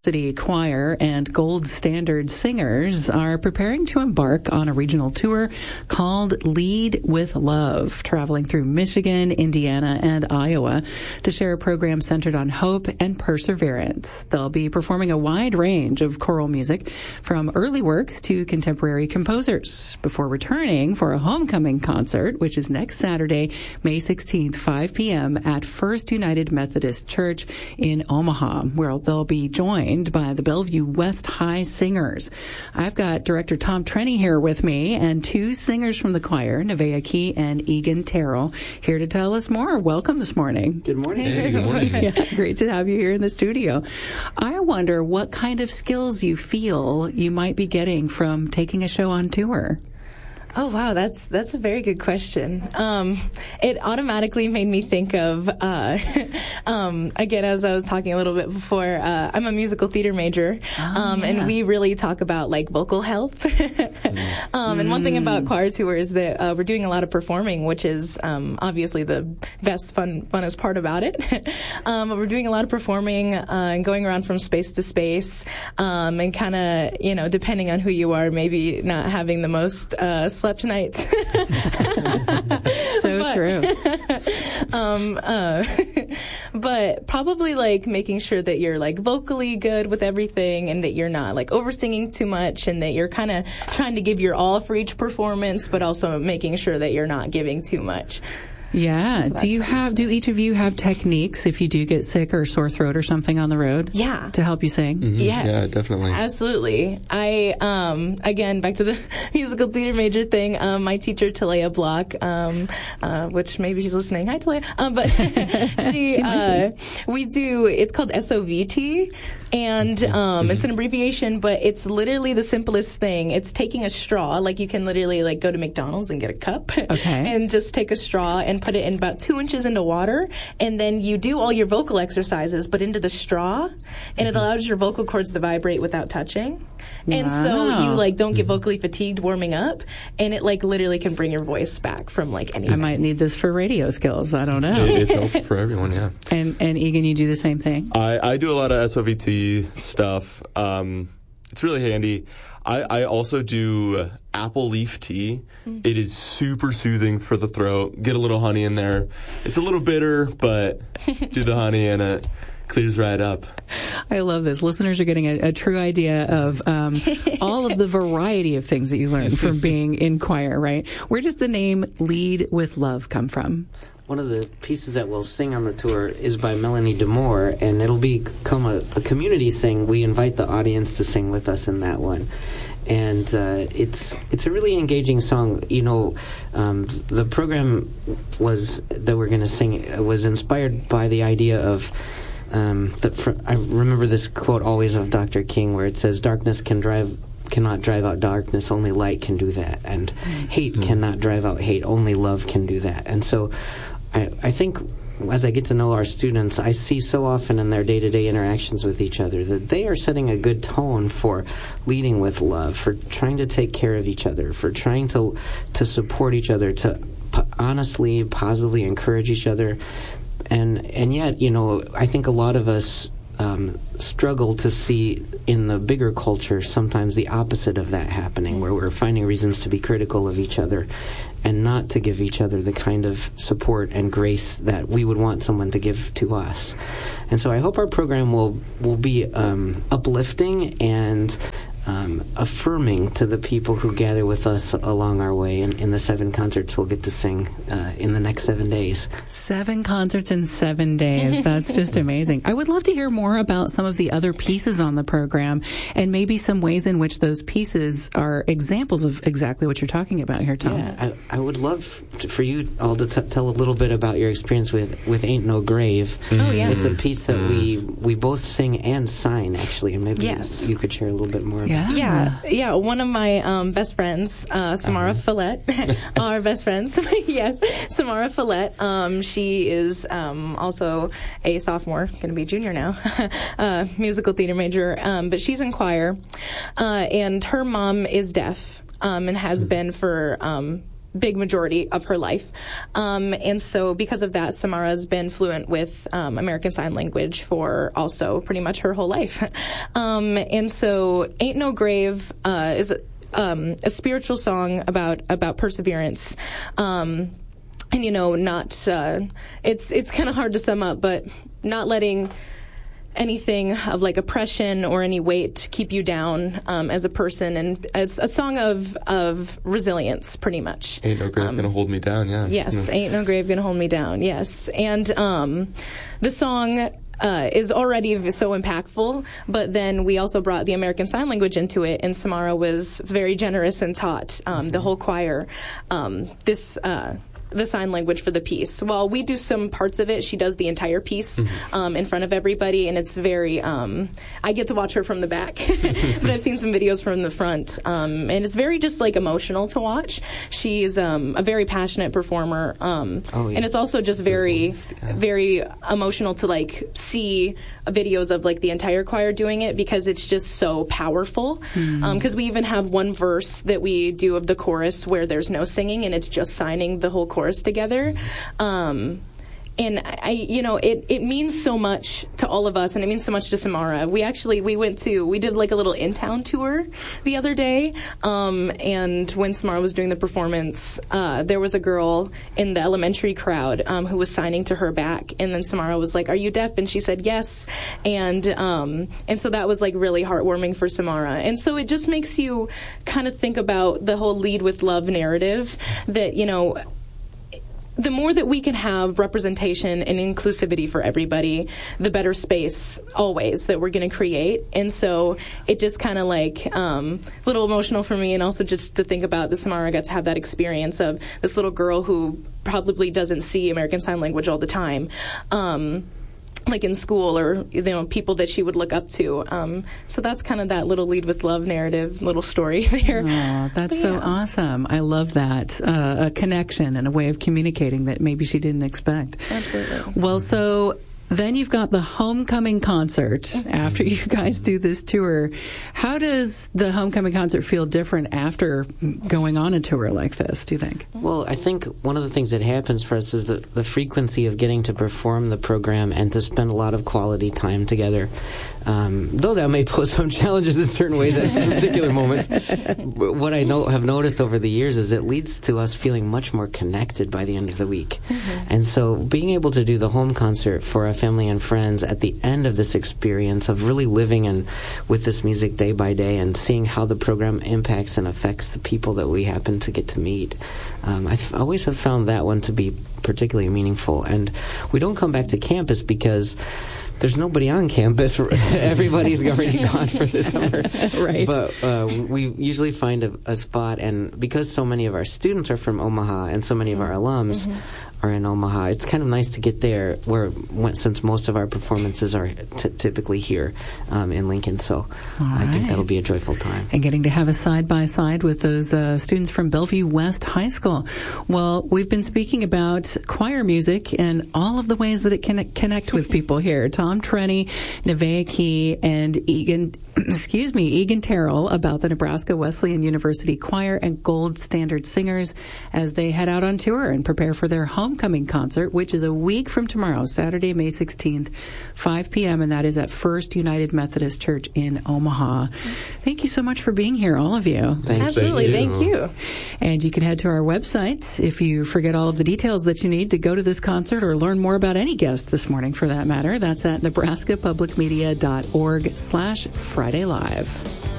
City Choir and Gold Standard Singers are preparing to embark on a regional tour called Lead with Love, traveling through Michigan, Indiana, and Iowa to share a program centered on hope and perseverance. They'll be performing a wide range of choral music, from early works to contemporary composers, before returning for a homecoming concert, which is next Saturday, May 16th, 5 p.m. at First United Methodist Church in Omaha, where they'll be joined by the Bellevue West High Singers. I've got Director Tom Trenny here with me and two singers from the choir, Nevaeh Key and Egan Terrell, here to tell us more. Welcome this morning. Good morning. Hey, good morning. Yeah, great to have you here in the studio. I wonder what kind of skills you feel you might be getting from taking a show on tour. Oh, wow. That's a very good question. It automatically made me think of, again, as I was talking a little bit before, I'm a musical theater major. And we really talk about like vocal health. And one thing about choir tour is that, we're doing a lot of performing, which is, obviously the best funnest part about it. But we're doing a lot of performing, and going around from space to space, and kind of, depending on who you are, maybe not having the most, slept nights. True. But probably like making sure that you're like vocally good with everything and that you're not like over singing too much and that you're kind of trying to give your all for each performance, but also making sure that you're not giving too much. Yeah. Do each of you have techniques if you do get sick or sore throat or something on the road? Yeah. To help you sing? Mm-hmm. Yes. Yeah, definitely. Absolutely. I, again, back to the musical theater major thing, my teacher, Talea Block, which maybe she's listening. Hi, Talea. But it's called SOVT. And it's an abbreviation, but it's literally the simplest thing. It's taking a straw, like you can literally like go to McDonald's and get a cup, and just take a straw and put it in about 2 inches into water, and then you do all your vocal exercises, but into the straw, and it allows your vocal cords to vibrate without touching. And so you like don't get vocally fatigued warming up, and it like literally can bring your voice back from like anything. I might need this for radio skills. I don't know. It's helpful for everyone, yeah. And Egan, you do the same thing? I do a lot of SOVT stuff. It's really handy. I also do apple leaf tea. It is super soothing for the throat. Get a little honey in there. It's a little bitter, but do the honey and it clears right up. I love this. Listeners are getting a true idea of all of the variety of things that you learn from being in choir, right? Where does the name Lead with Love come from? One of the pieces that we'll sing on the tour is by Melanie DeMore, and it'll become a community sing. We invite the audience to sing with us in that one. And it's a really engaging song. The program that we're going to sing was inspired by the idea of I remember this quote always of Dr. King, where it says, "Darkness cannot drive out darkness, only light can do that. And hate cannot drive out hate, only love can do that." And so I think as I get to know our students, I see so often in their day-to-day interactions with each other that they are setting a good tone for leading with love, for trying to take care of each other, for trying to support each other, to honestly, positively encourage each other. And yet, I think a lot of us struggle to see in the bigger culture sometimes the opposite of that happening, where we're finding reasons to be critical of each other and not to give each other the kind of support and grace that we would want someone to give to us. And so I hope our program will be uplifting and affirming to the people who gather with us along our way in the 7 concerts we'll get to sing in the next 7 days. 7 concerts in 7 days. That's just amazing. I would love to hear more about some of the other pieces on the program and maybe some ways in which those pieces are examples of exactly what you're talking about here, Tom. Yeah, I would love for you all to tell a little bit about your experience with Ain't No Grave. Oh, yeah. It's a piece that we both sing and sign, actually, and maybe you could share a little bit more about Yeah. One of my best friends, Samara Follett, our best friends. Yes, Samara Follett. She is also a sophomore, going to be junior now, musical theater major. But she's in choir, and her mom is deaf, and has been for big majority of her life. And so because of that, Samara's been fluent with American Sign Language for also pretty much her whole life. And so Ain't No Grave is a spiritual song about perseverance. And, not, it's kind of hard to sum up, but not letting anything of like oppression or any weight keep you down as a person, and it's a song of resilience, pretty much. Ain't no grave gonna hold me down. Yes, ain't no grave gonna hold me down. Yes, and the song is already so impactful, but then we also brought the American Sign Language into it, and Samara was very generous and taught the whole choir the sign language for the piece. While we do some parts of it, she does the entire piece in front of everybody, and it's very, I get to watch her from the back, but I've seen some videos from the front, and it's very just like emotional to watch. She's a very passionate performer, and it's also just very emotional to like see videos of like the entire choir doing it, because it's just so powerful. Because we even have one verse that we do of the chorus where there's no singing, and it's just signing the whole chorus together. And it means so much to all of us, and it means so much to Samara. We did like a little in-town tour the other day, and when Samara was doing the performance, there was a girl in the elementary crowd who was signing to her back, and then Samara was like, "Are you deaf?" And she said yes, and so that was like really heartwarming for Samara. And so it just makes you kind of think about the whole Lead with Love narrative, that the more that we can have representation and inclusivity for everybody, the better space always that we're going to create. And so it just kind of like a little emotional for me, and also just to think about the Samara got to have that experience of this little girl who probably doesn't see American Sign Language all the time. Like in school, or people that she would look up to. So that's kind of that little Lead with Love narrative, little story there. Oh, that's so awesome. I love that. A connection and a way of communicating that maybe she didn't expect. Absolutely. Well, so then you've got the homecoming concert after you guys do this tour. How does the homecoming concert feel different after going on a tour like this, do you think? Well, I think one of the things that happens for us is the frequency of getting to perform the program and to spend a lot of quality time together. Though that may pose some challenges in certain ways at particular moments, what I have noticed over the years is it leads to us feeling much more connected by the end of the week. And so being able to do the home concert for a family and friends at the end of this experience of really living with this music day by day and seeing how the program impacts and affects the people that we happen to get to meet. I always have found that one to be particularly meaningful. And we don't come back to campus because there's nobody on campus. Everybody's already gone for the summer. Right. But we usually find a spot, and because so many of our students are from Omaha and so many of our alums are in Omaha, it's kind of nice to get there since most of our performances are typically here in Lincoln. So I think that'll be a joyful time. And getting to have a side-by-side with those students from Bellevue West High School. Well, we've been speaking about choir music and all of the ways that it can connect with people here. Tom Trenny, Nevaeh Key, and Egan Terrell about the Nebraska Wesleyan University Choir and Gold Standard Singers as they head out on tour and prepare for their homecoming concert, which is a week from tomorrow, Saturday, May 16th, 5 p.m., and that is at First United Methodist Church in Omaha. Thank you so much for being here, all of you. Absolutely. Thank you. And you can head to our website if you forget all of the details that you need to go to this concert or learn more about any guest this morning, for that matter. That's at nebraskapublicmedia.org/Friday Live.